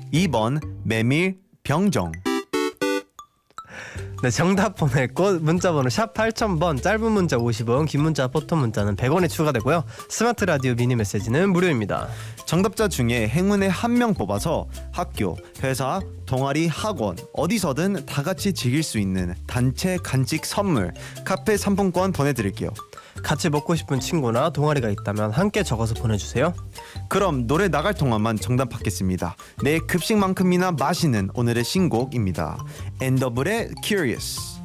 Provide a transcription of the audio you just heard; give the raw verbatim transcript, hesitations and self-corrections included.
이 번 메밀 병정. 네, 정답 보낼 곳 문자번호 샵 팔천 번, 짧은 문자 오십 원, 긴 문자 포토 문자는 백 원이 추가되고요. 스마트 라디오 미니 메시지는 무료입니다. 정답자 중에 행운의 한 명 뽑아서 학교, 회사, 동아리, 학원 어디서든 다 같이 즐길 수 있는 단체 간식 선물 카페 상품권 보내드릴게요. 같이 먹고 싶은 친구나 동아리가 있다면 함께 적어서 보내주세요. 그럼 노래 나갈 동안만 정답 받겠습니다. 내 급식만큼이나 맛있는 오늘의 신곡입니다. 엔더블의 Curious.